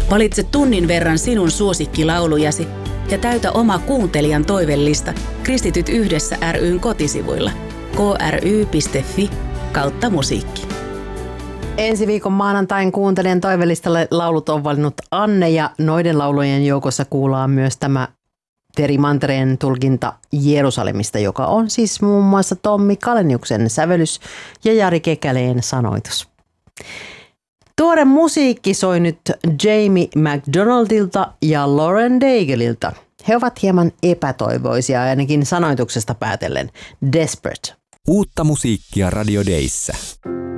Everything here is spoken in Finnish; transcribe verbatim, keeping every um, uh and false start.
Valitse tunnin verran sinun suosikkilaulujasi ja täytä oma kuuntelijan toivellista Kristityt yhdessä ry:n kotisivuilla kry.fi kautta musiikki. Ensi viikon maanantain kuuntelijan toivelistalle laulut on valinnut Anne ja noiden laulujen joukossa kuullaan myös tämä Teri Mantereen tulkinta Jerusalemista, joka on siis muun muassa Tommi Kaleniuksen sävellys ja Jari Kekäleen sanoitus. Tuore musiikki soi nyt Jamie McDonaldilta ja Lauren Daigleilta. He ovat hieman epätoivoisia ainakin sanoituksesta päätellen. Desperate. Uutta musiikkia Radio Dayssä.